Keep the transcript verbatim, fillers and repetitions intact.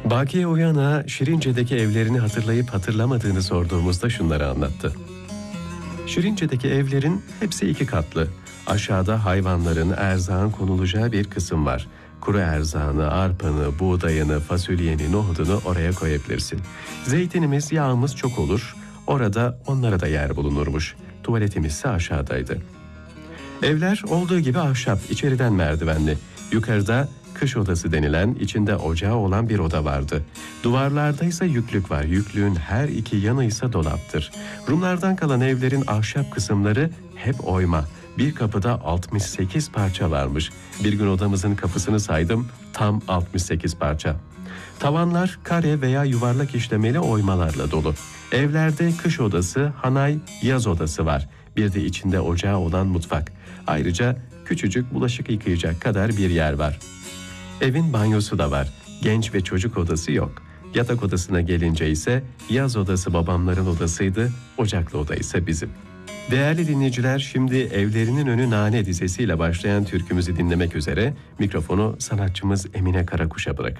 Bakiye Uyan'a Şirince'deki evlerini hatırlayıp hatırlamadığını sorduğumuzda şunları anlattı. Şirince'deki evlerin hepsi iki katlı. Aşağıda hayvanların, erzağın konulacağı bir kısım var. Kuru erzağını, arpanı, buğdayını, fasulyeni, nohudunu oraya koyabilirsin. Zeytinimiz, yağımız çok olur. Orada onlara da yer bulunurmuş. Tuvaletimiz ise aşağıdaydı. Evler olduğu gibi ahşap, içeriden merdivenli. Yukarıda kış odası denilen, içinde ocağı olan bir oda vardı. Duvarlarda ise yüklük var. Yüklüğün her iki yanı ise dolaptır. Rumlardan kalan evlerin ahşap kısımları hep oyma. Bir kapıda altmış sekiz parça varmış. Bir gün odamızın kapısını saydım, tam altmış sekiz parça. Tavanlar kare veya yuvarlak işlemeli oymalarla dolu. Evlerde kış odası, hanay, yaz odası var. Bir de içinde ocağı olan mutfak. Ayrıca küçücük bulaşık yıkayacak kadar bir yer var. Evin banyosu da var. Genç ve çocuk odası yok. Yatak odasına gelince ise yaz odası babamların odasıydı, ocaklı oda ise bizim. Değerli dinleyiciler, şimdi Evlerinin Önü Nane dizesiyle başlayan türkümüzü dinlemek üzere mikrofonu sanatçımız Emine Karakuş'a bırakıyoruz.